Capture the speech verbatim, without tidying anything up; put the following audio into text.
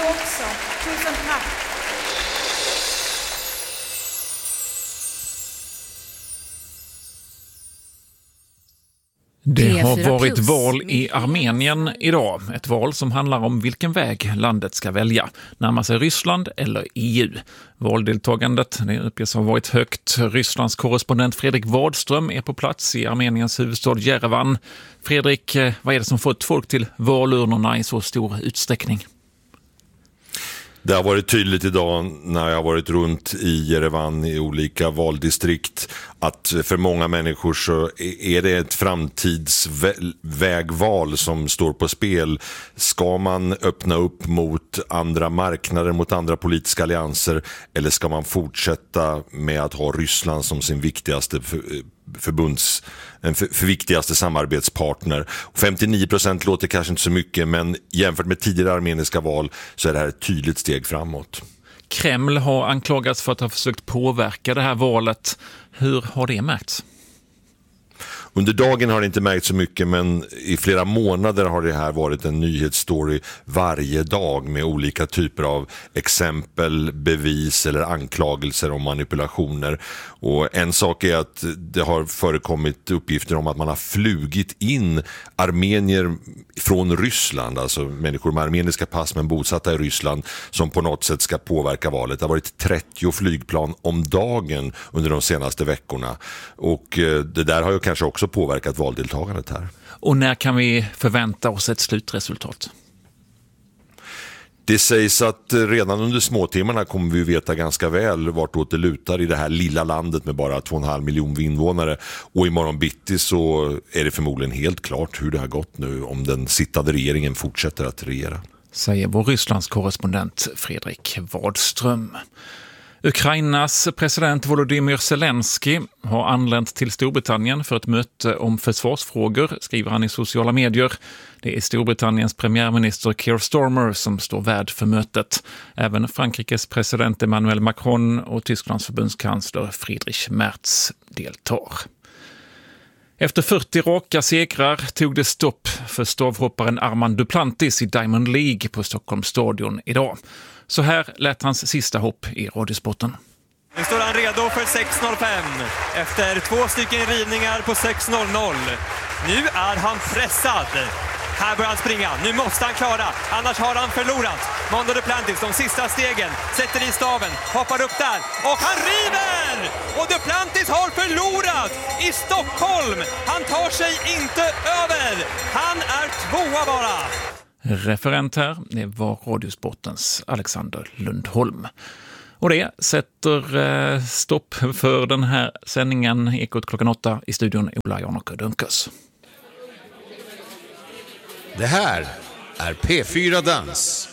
också. Tusen tack. Det har varit val i Armenien idag. Ett val som handlar om vilken väg landet ska välja. Närma sig Ryssland eller E U. Valdeltagandet det uppges ha varit högt. Rysslands korrespondent Fredrik Wadström är på plats i Armeniens huvudstad Jerevan. Fredrik, vad är det som fått folk till valurnorna i så stor utsträckning? Det har varit tydligt idag när jag har varit runt i Jerevan i olika valdistrikt att för många människor så är det ett framtidsvägval som står på spel. Ska man öppna upp mot andra marknader, mot andra politiska allianser, eller ska man fortsätta med att ha Ryssland som sin viktigaste förbunds en för, för viktigaste samarbetspartner? femtionio procent låter kanske inte så mycket, men jämfört med tidigare armeniska val så är det här ett tydligt steg framåt. Kreml har anklagats för att ha försökt påverka det här valet. Hur har det märkts? Under dagen har det inte märkt så mycket, men i flera månader har det här varit en nyhetsstory varje dag med olika typer av exempel, bevis eller anklagelser om manipulationer. Och en sak är att det har förekommit uppgifter om att man har flugit in armenier från Ryssland, alltså människor med armeniska pass men bosatta i Ryssland, som på något sätt ska påverka valet. Det har varit trettio flygplan om dagen under de senaste veckorna, och det där har ju kanske också påverkat valdeltagandet här. Och när kan vi förvänta oss ett slutresultat? Det sägs att redan under småtimmarna kommer vi veta ganska väl vartåt det lutar i det här lilla landet med bara två och en halv miljon invånare. Och imorgon bitti så är det förmodligen helt klart hur det har gått nu om den sittande regeringen fortsätter att regera. Säger vår Rysslands korrespondent Fredrik Wadström. Ukrainas president Volodymyr Zelensky har anlänt till Storbritannien för ett möte om försvarsfrågor, skriver han i sociala medier. Det är Storbritanniens premiärminister Keir Starmer som står värd för mötet. Även Frankrikes president Emmanuel Macron och Tysklands förbundskansler Friedrich Merz deltar. Efter fyrtio raka segrar tog det stopp för stavhopparen Armand Duplantis i Diamond League på Stockholms stadion idag. Så här lät hans sista hopp i Radiosporten. Nu står han redo för sex noll fem efter två stycken rivningar på sex noll noll. Nu är han pressad. Här börjar han springa. Nu måste han klara. Annars har han förlorat. Mondo Duplantis, de sista stegen. Sätter i staven. Hoppar upp där. Och han river! Och Duplantis har förlorat i Stockholm. Han tar sig inte över. Han är tvåa bara. Referent här, det var Radiosportens Alexander Lundholm. Och det sätter eh, stopp för den här sändningen. Ekot klockan åtta i studion Ola Janok Dunkers. Det här är P fyra Dans.